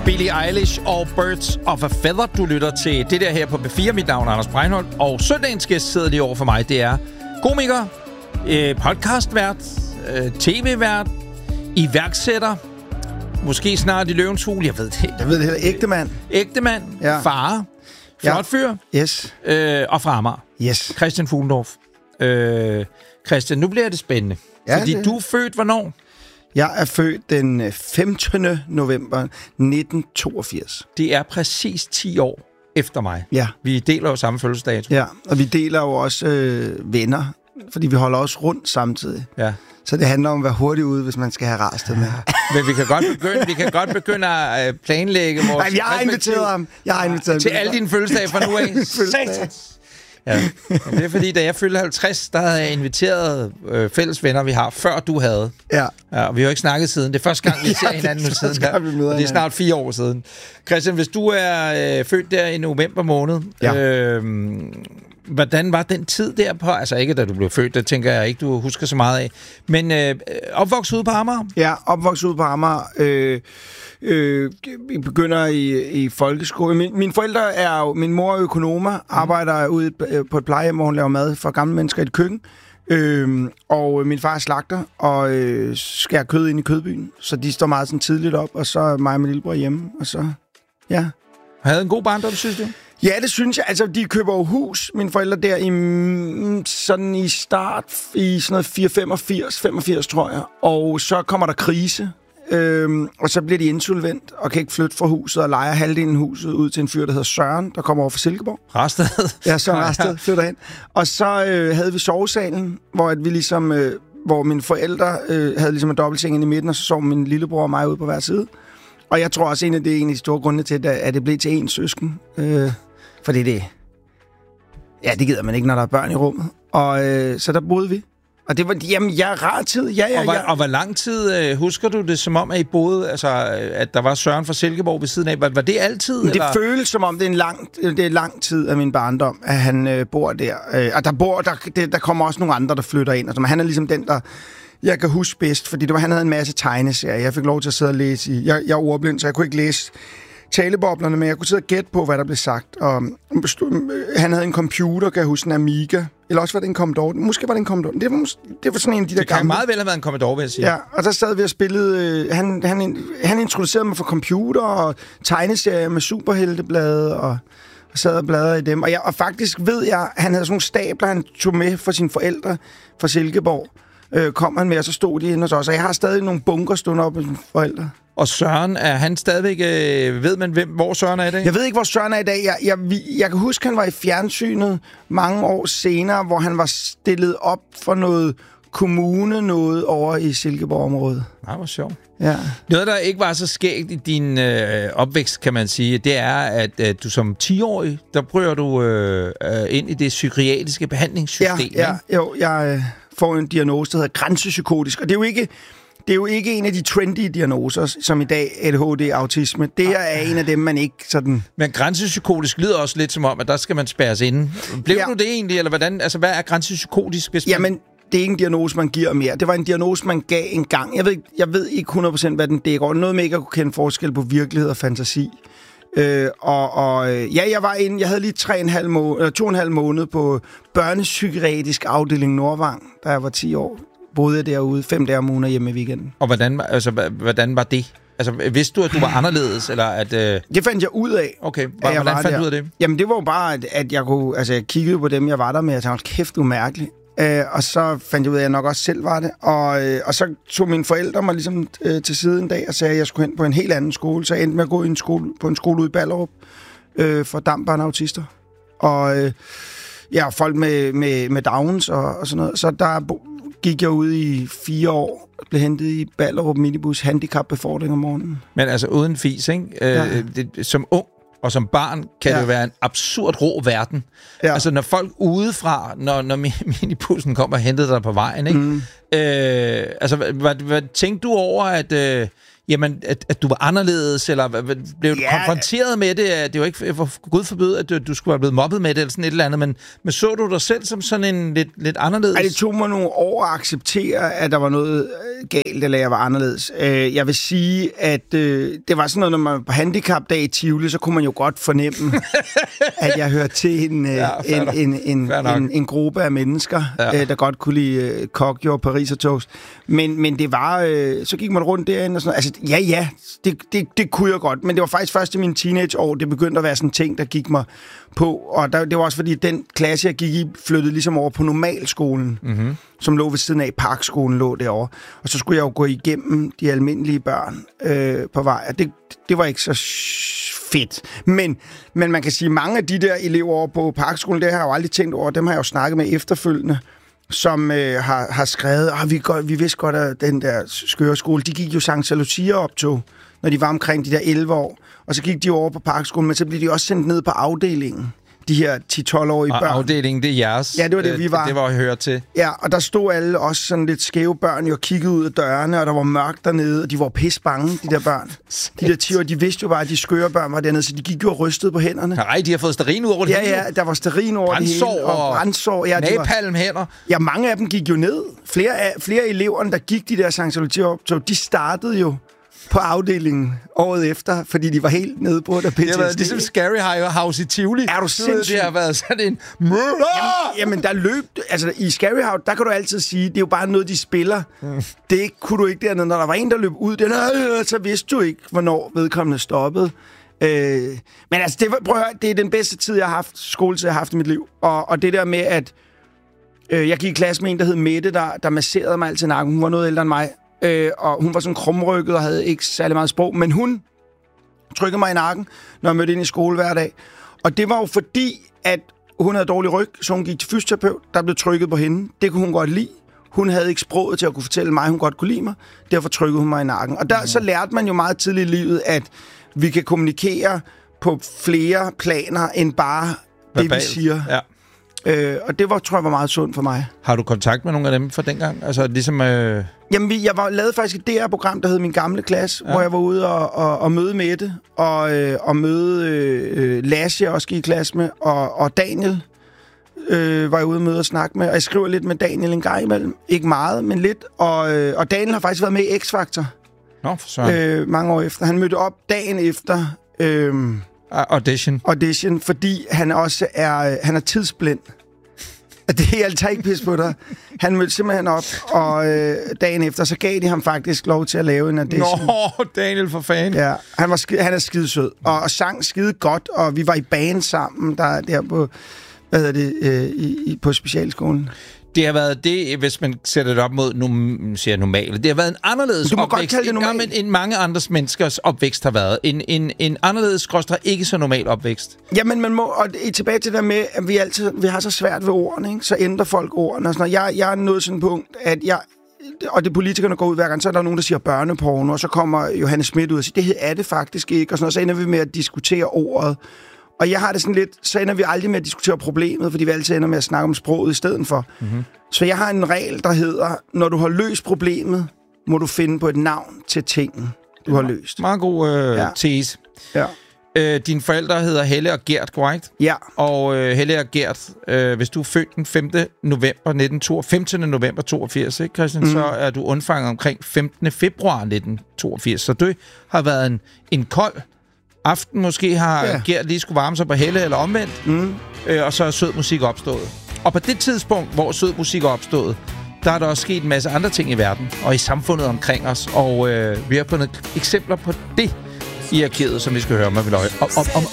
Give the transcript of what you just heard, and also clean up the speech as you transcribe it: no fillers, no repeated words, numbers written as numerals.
Billie Eilish og Birds of a Feather. Du lytter til det der her på B4. Mit navn er Anders Breinholt, og søndagens gæst sidder lige over for mig. Det er komiker, podcastvært, tv-vært, iværksætter, måske snart i Løvens Hule. Jeg ved det heller. Ægtemand. Ægtemand, ja. Far, flot fyr, yes. Og fra Amager. Yes. Christian Fuglendorf. Christian, nu bliver det spændende. Ja, fordi du er født hvornår? Jeg er født den 15. november 1982. Det er præcis 10 år efter mig. Ja. Vi deler jo samme fødselsdato. Ja, og vi deler jo også venner, fordi vi holder også rundt samtidig. Ja. Så det handler om at være hurtigt ude, hvis man skal have rastet med. Men vi kan godt begynde at planlægge vores... Nej, jeg har inviteret ham. Til alle dine fødselsdage fra nu af. Satans! Ja, men det er fordi, da jeg fyldte 50, der havde jeg inviteret fælles venner, vi har, før du havde. Ja. Ja, og vi har jo ikke snakket siden. Det er første gang, vi ser hinanden nu siden der. Det er snart 4 år siden. Christian, hvis du er født der i november måned, hvordan var den tid derpå? Altså ikke, da du blev født, det tænker jeg ikke, du husker så meget af. Men opvokset ude på Amager? Ja, opvokset ude på Amager. Vi begynder i folkeskole. Mine forældre er jo... Min mor er økonomer, arbejder ude på et plejehjem, hvor hun laver mad for gamle mennesker i et køkken. Og min far er slagter og skærer kød ind i kødbyen. Så de står meget sådan tidligt op, og så er mig og min lillebror hjemme. Og så, ja. Havde en god barndom, synes du? Ja, det synes jeg. Altså, de køber jo hus, mine forældre, der i start i sådan noget 85, tror jeg. Og så kommer der krise, og så bliver de insolvent og kan ikke flytte fra huset og lejer halvdelen af huset ud til en fyr, der hedder Søren, der kommer over fra Silkeborg. Rasted? Ja, Søren Rasted flytter hen. Og så havde vi sovesalen, hvor at vi ligesom, hvor mine forældre havde ligesom en dobbeltseng inde i midten, og så sov min lillebror og mig ude på hver side. Og jeg tror også, det er en af de store grunde til, at det blev til én søsken. Fordi det gider man ikke, når der er børn i rummet. Og så der boede vi. Og det var, rar tid. Ja. Og hvor lang tid husker du det, som om, at I boede, altså, at der var Søren fra Silkeborg ved siden af? Var det altid? Det føles som om, det er lang tid af min barndom, at han bor der. Og der kommer også nogle andre, der flytter ind. Altså, han er ligesom den, der... Jeg kan huske bedst, fordi han havde en masse tegneserier. Jeg fik lov til at sidde og læse i. Jeg er ordblind, så jeg kunne ikke læse taleboblerne, men jeg kunne sidde og gætte på, hvad der blev sagt. Og han havde en computer, kan jeg huske, en Amiga. Eller også var det en Commodore. Måske var det en Commodore. Det var sådan en af de der gamle. Det kan meget vel have været en Commodore, vil jeg sige. Ja, og der sad vi og spillede... Han introducerede mig for computer og tegneserier med superhelteblade og sad og bladrede i dem. Og faktisk ved jeg, han havde sådan nogle stabler, han tog med for sine forældre fra Silkeborg. Kom han med, og så stod de inde hos os. Og jeg har stadig nogle bunker stående op med mine forældre. Og Søren, er han stadigvæk... ved man, hvor Søren er i dag? Jeg ved ikke, hvor Søren er i dag. Jeg kan huske, han var i fjernsynet mange år senere, hvor han var stillet op for noget noget over i Silkeborg-området. Nej, hvor sjovt. Ja. Noget, der ikke var så skægt i din opvækst, kan man sige, det er, at du som 10-årig, der prøver du ind i det psykiatriske behandlingssystem. Jeg får en diagnose, der hedder grænsepsykotisk, og det er jo ikke en af de trendy diagnoser, som i dag ADHD, autisme. Det er en af dem, man ikke sådan... Men grænsepsykotisk lyder også lidt som om, at der skal man spærres inde. Blev du det egentlig, eller hvordan? Altså, hvad er grænsepsykotisk? Jamen, det er ikke en diagnose, man giver mere. Det var en diagnose, man gav en gang. Jeg ved ikke 100% hvad den dækker. Noget med ikke at kunne kende forskel på virkelighed og fantasi. Jeg var inde. Jeg havde lige 2,5 måneder på børnepsykiatrisk afdeling Nordvang, da jeg var 10 år. Boede jeg derude 5 dage om ugen og hjemme i weekenden. Og hvordan var det? Altså, vidste du, at du var anderledes, eller at... Det fandt jeg ud af. Okay, hvordan fandt du ud af det? Jamen, det var jo bare, at jeg kunne... Altså, jeg kiggede på dem, jeg var der med, og jeg tænkte, kæft, du er mærkelig. Og så fandt jeg ud af, at jeg nok også selv var det. Og så tog mine forældre mig ligesom til side en dag og sagde, at jeg skulle hen på en helt anden skole. Så jeg endte med at gå på en skole ude i Ballerup for dampbørn og autister. Og folk med Downs og sådan noget. Så der gik jeg ud i 4 år, blev hentet i Ballerup minibus, handicapbefordring om morgenen. Men altså uden fis, ikke? Som ung og som barn kan det jo være en absurd rå verden. Ja. Altså når folk udefra, når minibussen kommer og hentede dig på vejen, ikke? Altså hvad tænkte du over, at jamen, at du var anderledes, eller blev du konfronteret med det? Det var ikke for Gud forbyde, at du skulle være blevet mobbet med det, eller sådan et eller andet, men så du dig selv som sådan en lidt anderledes? Ej, det tog mig nogle år at acceptere, at der var noget galt, eller jeg var anderledes. Jeg vil sige, at det var sådan noget, når man var på handicapdag i Tivoli, så kunne man jo godt fornemme, at jeg hørte til en gruppe af mennesker, der godt kunne lide kokjo og parisertoast. Men det var... så gik man rundt derinde og sådan noget. Altså, det kunne jeg godt. Men det var faktisk først i mine teenageår, det begyndte at være sådan en ting, der gik mig på. Og det var også fordi, den klasse, jeg gik i, flyttede ligesom over på normalskolen, som lå ved siden af. Parkskolen lå derovre. Og så skulle jeg jo gå igennem de almindelige børn på vej. Og det var ikke så fedt. Men man kan sige, mange af de der elever over på Parkskolen, det har jeg jo aldrig tænkt over. Dem har jeg jo snakket med efterfølgende, som har skrevet, vi vidste godt, at den der skøre skole, de gik jo Sankt Lucia-optog, når de var omkring de der 11 år. Og så gik de over på Parkskolen, men så blev de også sendt ned på afdelingen. De her 10-12-årige børn. Og afdelingen, det er jeres. Ja, det var det, vi var. Det var jeg hørt til. Ja, og der stod alle også sådan lidt skæve børn, jo kiggede ud af dørene, og der var mørkt dernede, og de var pisse bange, de der børn. De der 10 år, de vidste jo bare, at de skøre børn var dernede, så de gik jo og rystede på hænderne. Nej, de har fået stearin ud over det hele. Ja, der var stearin over det hele. Og brændsår. Ja, napalmhænder. Ja, mange af dem gik jo ned. Flere af eleverne, der gik de der Sankt Lucia-optog, de startede jo på afdelingen året efter, fordi de var helt nede på der PTSD. Det har været ligesom Scary House i Tivoli. Er du sindssygt? Det har været sådan en... Jamen, der løb... Altså, i Scary House, der kan du altid sige, det er jo bare noget, de spiller. Det kunne du ikke dernede. Når der var en, der løb ud, så vidste du ikke, hvornår vedkommende stoppede. Men altså, det er den bedste tid, jeg har haft, skoletid, jeg har haft i mit liv. Og det der med, at jeg gik i klasse med en, der hed Mette, der masserede mig altid i nakken. Hun var noget ældre end mig. Og hun var sådan krumrykket og havde ikke særlig meget sprog, men hun trykkede mig i nakken, når jeg mødte ind i skole hver dag. Og det var jo fordi, at hun havde dårlig ryg, så hun gik til fysioterapeut, der blev trykket på hende. Det kunne hun godt lide. Hun havde ikke sproget til at kunne fortælle mig, at hun godt kunne lide mig. Derfor trykkede hun mig i nakken. Og så lærte man jo meget tidligt i livet, at vi kan kommunikere på flere planer, end bare det, vi siger. Ja. Og det tror jeg var meget sundt for mig. Har du kontakt med nogle af dem fra dengang? Altså ligesom... Jamen, jeg lavede faktisk et DR-program, der hed Min Gamle Klasse, hvor jeg var ude og møde Mette, og møde Lasse, jeg også gik i klasse med, og Daniel var jeg ude og møde og snakke med. Og jeg skriver lidt med Daniel en gang imellem. Ikke meget, men lidt. Og Daniel har faktisk været med i X-Factor. Nå, for søren. Mange år efter. Han mødte op dagen efter... Audition, fordi han også han er tidsblind. Det er altid ikke pis på dig. Han mødte simpelthen op, og dagen efter, så gav de ham faktisk lov til at lave en audition. Nå, Daniel for fan. Ja, han er skidesød, og sang skide godt, og vi var i band sammen, der på, på specialskolen. Det har været det, hvis man sætter det op mod normale. Det har været en anderledes opvækst, end mange andres menneskers opvækst har været. En anderledes, ikke så normal opvækst. Jamen, man må, og tilbage til det med, at vi har så svært ved ordene, ikke? Så ændrer folk ordene. Og sådan noget. Jeg er nået sådan et punkt, at og det politikerne går ud hver gang, så er der nogen, der siger børneporno, og så kommer Johannes Schmidt ud og siger, det er det faktisk ikke, og sådan noget. Så ender vi med at diskutere ordet. Og jeg har det sådan lidt, så ender vi aldrig med at diskutere problemet, fordi vi altid ender med at snakke om sproget i stedet for. Mm-hmm. Så jeg har en regel, der hedder, når du har løst problemet, må du finde på et navn til tingen, du har løst. Meget god tese. Ja. Dine forældre hedder Helle og Gert, korrekt? Ja. Og Helle og Gert, hvis du er født den 15. november 82, ikke, Christian, så er du undfanget omkring 15. februar 1982. Så det har været en kold aften. Måske har Gert lige skulle varme sig på Helle eller omvendt, og så er sød musik opstået. Og på det tidspunkt, hvor sød musik er opstået, der er der også sket en masse andre ting i verden og i samfundet omkring os, og vi har fundet eksempler på det i arkivet, som vi skal høre om